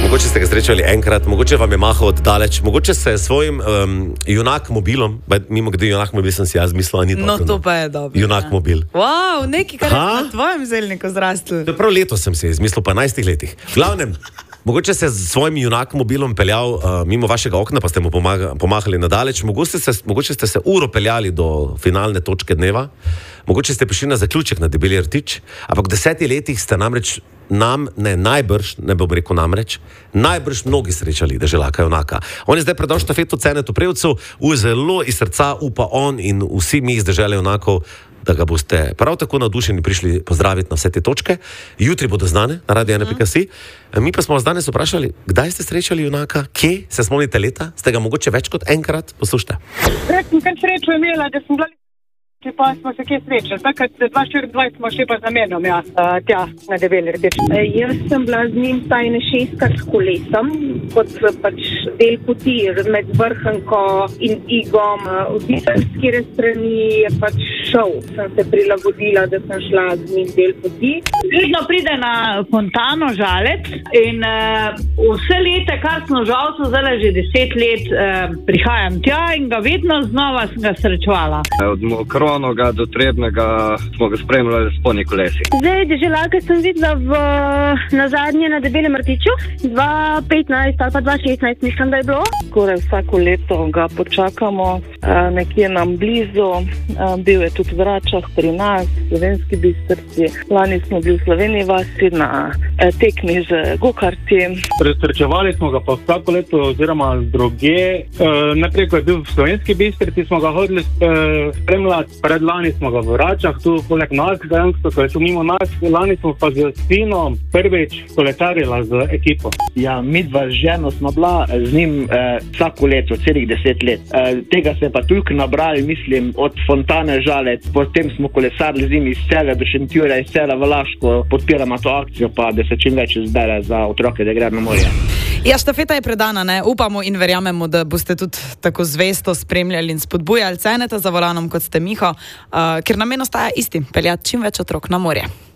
Mogoče ste ga srečali enkrat, mogoče vam je mahal oddaleč, mogoče se svojim junak mobilom, mimo kde junak mobil sem si jaz mislil, ni dobro. No, to pa je dobro. Junak mobil. Wow, nekaj, kar je na tvojem zelniku zrastel. To je prav letos sem si izmislil, pa 11 letih. V glavnem, mogoče se s svojim junak mobilom peljal mimo vašega okna, pa ste mu pomahali nadaleč, mogoče ste se uro peljali do finalne točke dneva, mogoče ste prišli na zaključek na Debeli rtič, ampak v 10 letih ste namreč najbrž mnogi srečali deželaka junaka. On je zdaj predal štafeto Cenetu Prevcu, zelo iz srca upa on in vsi mi iz dežele junakov, da ga boste prav tako navdušeni prišli pozdraviti na vse te točke. Jutri bodo znane na Radio 1.si. Mi pa smo vas danes vprašali, kdaj ste srečali junaka, kje se spomnite leta, ste ga mogoče več kot enkrat, poslušajte. Prej sem srečo imela, da sem bila pa smo se kje srečali. Takrat 2024 smo šli pa z namenom, tja na Debeli rtič. Jaz sem bila z njim vsaj 6-krat s kolesom, kot pač del poti med Vrhunko in Igom. Odvisno s kire strani je pač šel. Sem se prilagodila, da sem šla z njim del poti. Vedno pride na Fontano Žalec in vse leta, kar smo žalcu, zdaj že 10 let prihajam tja in ga vedno znova sem ga srečevala. Od Kronoga do Trebnega smo ga spremljali s poni kolesi. Zdaj, deželaka sem videla na zadnje na Debelem rtiču, 2015 ali pa 2016, mislim, da je bilo. Skoraj vsako leto ga počakamo, nekje nam blizu, bil je tudi v Račah pri nas, v Slovenski Bistrici. Lani smo bili v Sloveniji vasi na tekmi z gokarti. Srečevali smo ga pa vsako leto oziroma druge. Najprej, ko je bil v Slovenski Bistrici, smo ga hodili spremljati. Predlani smo ga v Račah, tu poleg nas, dejansko, ko je tu mimo nas. Lani smo pa z sinom prvič koletarila z ekipo. Ja, midva z ženo smo bila z njim vsako leto, celih 10 let. Tega se pa tukaj nabrali, mislim, od Fontane Žalec, potem smo kolesarili z njim iz Celja do Šentjurja, iz Celja v Laško, podpiramo to akcijo, pa da se čim več izbere za otroke, da gredo na morje. Ja, štafeta je predana, ne? Upamo in verjamemo, da boste tudi tako zvesto spremljali in spodbujali Ceneta za volanom, kot ste Miho, ker namen ostaja isti, peljati čim več otrok na morje.